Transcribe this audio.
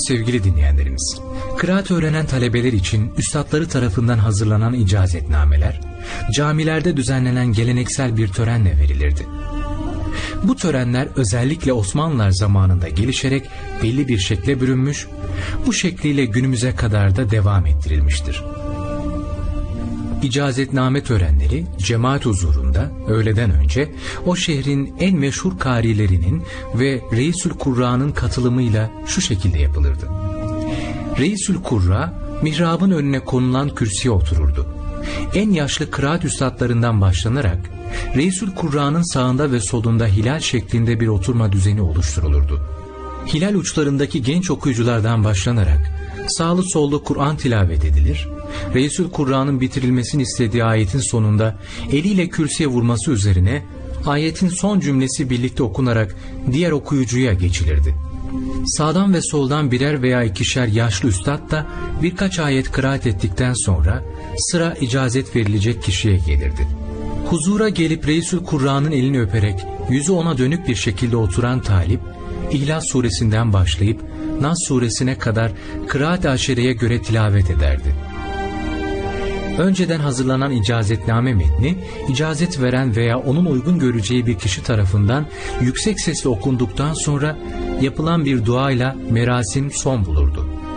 sevgili dinleyenlerimiz. Kıraat öğrenen talebeler için üstadları tarafından hazırlanan icazetnameler, camilerde düzenlenen geleneksel bir törenle verilirdi. Bu törenler özellikle Osmanlılar zamanında gelişerek belli bir şekle bürünmüş, bu şekliyle günümüze kadar da devam ettirilmiştir. İcazetname törenleri cemaat huzurunda öğleden önce o şehrin en meşhur karilerinin ve Reisül Kurra'nın katılımıyla şu şekilde yapılırdı. Reisül Kurra mihrabın önüne konulan kürsüye otururdu. En yaşlı kıraat üstadlarından başlanarak Reisül Kurra'nın sağında ve solunda hilal şeklinde bir oturma düzeni oluşturulurdu. Hilal uçlarındaki genç okuyuculardan başlanarak sağlı sollu Kur'an tilavet edilir. Reisül Kurra'nın bitirilmesini istediği ayetin sonunda eliyle kürsüye vurması üzerine ayetin son cümlesi birlikte okunarak diğer okuyucuya geçilirdi. Sağdan ve soldan birer veya ikişer yaşlı üstad da birkaç ayet kıraat ettikten sonra sıra icazet verilecek kişiye gelirdi. Huzura gelip Reisül Kurra'nın elini öperek yüzü ona dönük bir şekilde oturan talip, İhlas suresinden başlayıp Nas suresine kadar kıraat-ı aşereye göre tilavet ederdi. Önceden hazırlanan icazetname metni, icazet veren veya onun uygun göreceği bir kişi tarafından yüksek sesle okunduktan sonra yapılan bir duayla merasim son bulurdu.